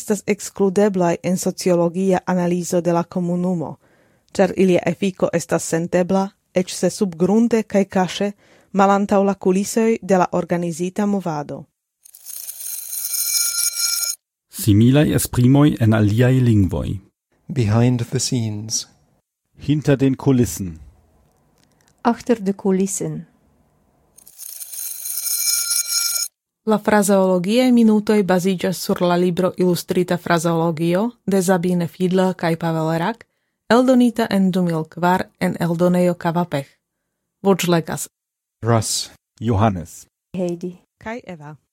estas excludeblai en sociologia analizo de la comunumo, char ilia effico estas sentebla, ec se subgrunde cae cache, malantau la culisoi de la organizita movado. Similai esprimoi en aliai lingvoi. Behind the scenes. Hinter den Kulissen. Achter de Kulissen. La fraseologiae minutoi bazigas sur la libro Illustrita fraseologio de Sabine Fiedler kaj Pavel Rak, eldonita en 2004 en Eldonejo Kavapech. Voĉlegas Russ. Johannes. Heidi. kaj Eva.